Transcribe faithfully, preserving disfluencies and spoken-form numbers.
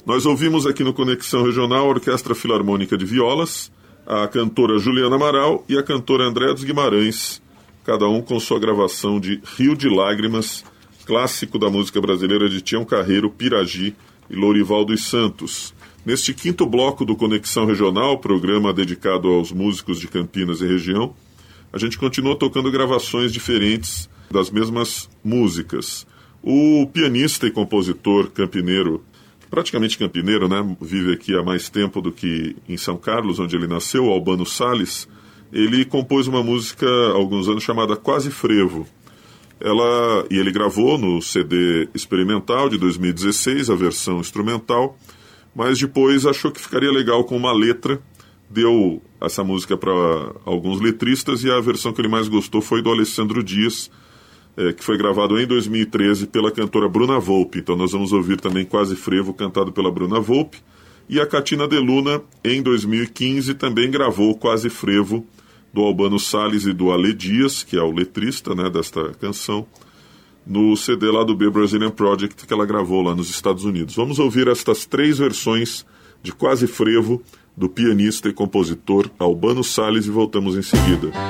Nós ouvimos aqui no Conexão Regional a Orquestra Filarmônica de Violas, a cantora Juliana Amaral e a cantora Andréa dos Guimarães, cada um com sua gravação de Rio de Lágrimas, clássico da música brasileira de Tião Carreiro, Piragi e Lourival dos Santos. Neste quinto bloco do Conexão Regional, programa dedicado aos músicos de Campinas e região, a gente continua tocando gravações diferentes das mesmas músicas. O pianista e compositor campineiro, praticamente campineiro, né? Vive aqui há mais tempo do que em São Carlos, onde ele nasceu, Albano Salles. Ele compôs uma música há alguns anos chamada Quase Frevo. Ela, e ele gravou no C D experimental de dois mil e dezesseis, a versão instrumental, mas depois achou que ficaria legal com uma letra, deu essa música para alguns letristas e a versão que ele mais gostou foi do Alessandro Dias, É, que foi gravado em dois mil e treze pela cantora Bruna Volpe. Então nós vamos ouvir também Quase Frevo, cantado pela Bruna Volpe. E a Catina De Luna, em dois mil e quinze, também gravou Quase Frevo, do Albano Salles e do Ale Dias, que é o letrista, né, desta canção, no C D lá do B Brazilian Project, que ela gravou lá nos Estados Unidos. Vamos ouvir estas três versões de Quase Frevo, do pianista e compositor Albano Salles, e voltamos em seguida.